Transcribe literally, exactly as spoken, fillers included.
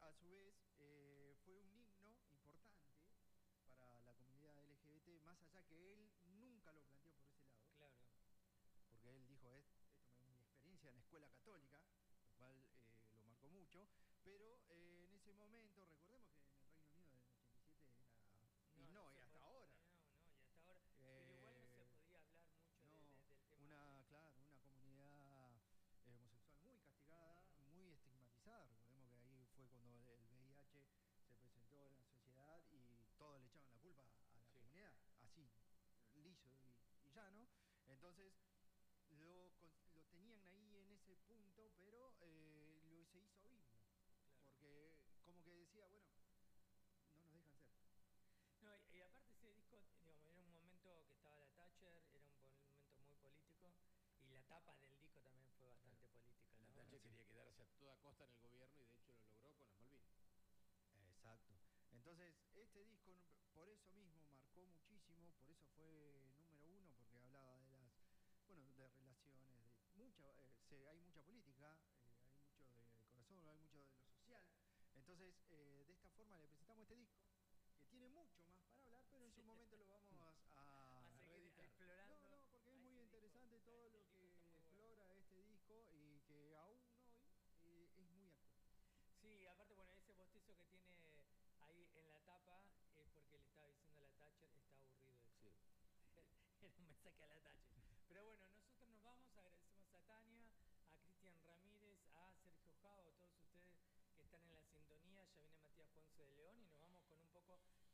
a su vez, eh, fue un himno importante para la comunidad L G B T, más allá que él nunca lo planteó por ese lado. Claro. Porque él dijo, esto es mi experiencia en la escuela católica, lo cual eh, lo marcó mucho, pero eh, en ese momento, recordemos que en el Reino Unido del ochenta y siete era... No, y no, no y se hasta puede, ahora. no, no, y hasta ahora. Eh, pero igual no se podía hablar mucho no, de, de, del tema. una, De... claro, una comunidad eh, homosexual muy castigada, Mm. muy estigmatizada. Recordemos que ahí fue cuando el V I H se presentó en la sociedad y todos le echaban la culpa a la Sí. comunidad, así, liso y, y llano. Entonces, lo, lo tenían ahí en ese punto, pero eh, lo se hizo himno. Claro. Porque como que decía, bueno, no nos dejan ser. No, y, y aparte ese disco, digamos, era un momento que estaba la Thatcher, era un momento muy político, y la tapa del disco también fue bastante claro. política, ¿no? La Thatcher quería quedarse a toda costa en el gobierno y de hecho lo logró con las Malvinas. Exacto. Entonces, este disco, por eso mismo, marcó muchísimo, por eso fue número uno, porque hablaba de las, bueno, de relaciones, de mucha, eh, se, hay mucha política, eh, hay mucho de corazón, hay mucho de lo social. Entonces, eh, de esta forma le presentamos este disco, que tiene mucho más para hablar, pero en su momento lo vamos a, a seguir explorando. No, no, porque es muy interesante disco. todo lo que explora bueno. este disco y que aún hoy eh, es muy actual. Sí, aparte, bueno, ese bostezo que tiene ahí en la tapa es porque le estaba diciendo a la Thatcher, está aburrido eso. Sí. Era un mensaje a la Thatcher. Pero bueno, nosotros nos vamos, agradecemos a Tania, a Cristian Ramírez, a Sergio Jao, a todos ustedes que están en la sintonía. Ya viene Matías Ponce de León y nos vamos con un poco